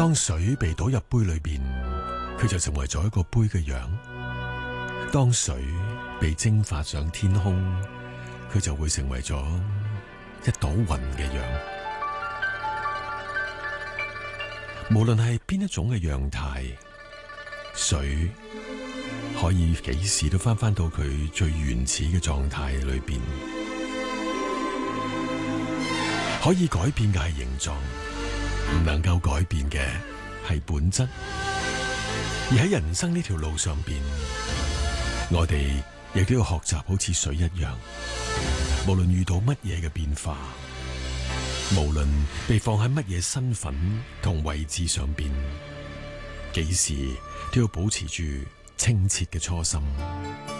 當水被倒入杯裏邊，佢就成為咗一個杯嘅樣；當水被蒸發上天空，佢就會成為咗一朵雲嘅樣。無論係邊一種嘅樣態，水可以幾時都翻到佢最原始嘅狀態裏邊。可以改變嘅係形狀，唔能夠改變嘅係本質。而喺人生呢條路上邊，我哋亦都要學習好似水一樣，無論遇到乜嘢嘅變化，無論被放喺乜嘢身份同位置上邊，幾時都要保持住清澈嘅初心。